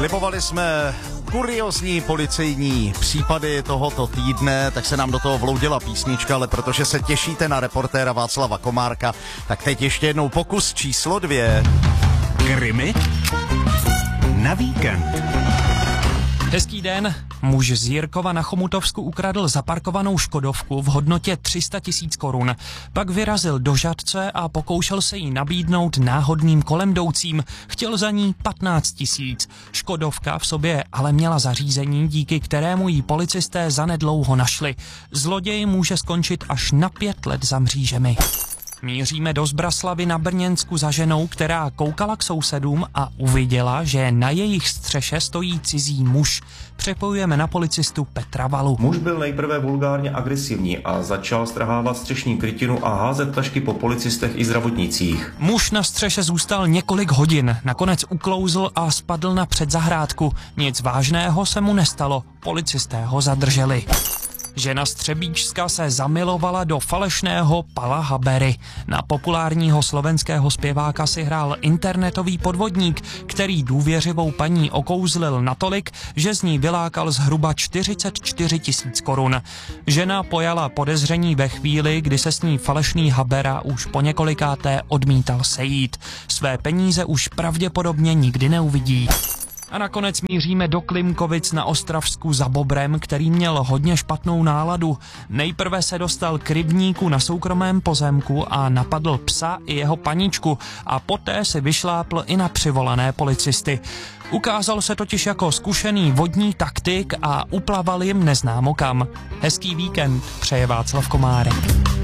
Slibovali jsme kuriózní policejní případy tohoto týdne, tak se nám do toho vloudila písnička, ale protože se těšíte na reportéra Václava Komárka, tak teď ještě jednou pokus číslo 2. Krimi na víkend. Hezký den. Muž z Jirkova na Chomutovsku ukradl zaparkovanou škodovku v hodnotě 300 000 korun. Pak vyrazil do Žatce a pokoušel se jí nabídnout náhodným kolemjdoucím. Chtěl za ní 15 000. Škodovka v sobě ale měla zařízení, díky kterému jí policisté zanedlouho našli. Zloděj může skončit až na 5 let za mřížemi. Míříme do Zbraslavy na Brněnsku za ženou, která koukala k sousedům a uviděla, že na jejich střeše stojí cizí muž. Přepojujeme na policistu Petra Valu. Muž byl nejprve vulgárně agresivní a začal strhávat střešní krytinu a házet tašky po policistech i zdravotnících. Muž na střeše zůstal několik hodin, nakonec uklouzl a spadl na předzahrádku. Nic vážného se mu nestalo, policisté ho zadrželi. Žena z Třebíčska se zamilovala do falešného Pala Habery. Na populárního slovenského zpěváka si hrál internetový podvodník, který důvěřivou paní okouzlil natolik, že z ní vylákal zhruba 44 000 korun. Žena pojala podezření ve chvíli, kdy se s ní falešný Habera už po několikáté odmítal sejít. Své peníze už pravděpodobně nikdy neuvidí. A nakonec míříme do Klimkovic na Ostravsku za bobrem, který měl hodně špatnou náladu. Nejprve se dostal k rybníku na soukromém pozemku a napadl psa i jeho paničku a poté se vyšlápl i na přivolané policisty. Ukázal se totiž jako zkušený vodní taktik a uplaval jim neznámo kam. Hezký víkend přeje Václav Komárek.